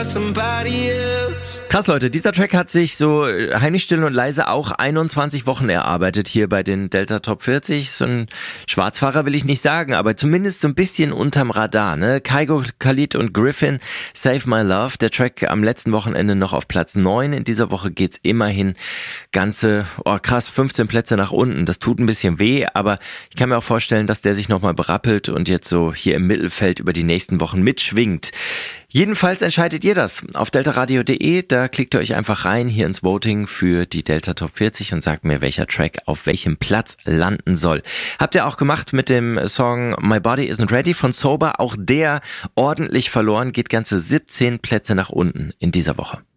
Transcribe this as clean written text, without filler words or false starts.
about somebody else. Krass, Leute, dieser Track hat sich so heimlich still und leise auch 21 Wochen erarbeitet hier bei den Delta Top 40. So ein Schwarzfahrer will ich nicht sagen, aber zumindest so ein bisschen unterm Radar, ne? Kygo, Khalid und Griffin, Save My Love. Der Track am letzten Wochenende noch auf Platz 9. In dieser Woche geht's immerhin ganze, 15 Plätze nach unten. Das tut ein bisschen weh, aber ich kann mir auch vorstellen, dass der sich nochmal berappelt und jetzt so hier im Mittelfeld über die nächsten Wochen mitschwingt. Jedenfalls entscheidet ihr das auf deltaradio.de, da klickt ihr euch einfach rein hier ins Voting für die Delta Top 40 und sagt mir, welcher Track auf welchem Platz landen soll. Habt ihr auch gemacht mit dem Song My Body Isn't Ready von Sober, auch der ordentlich verloren, geht ganze 17 Plätze nach unten in dieser Woche.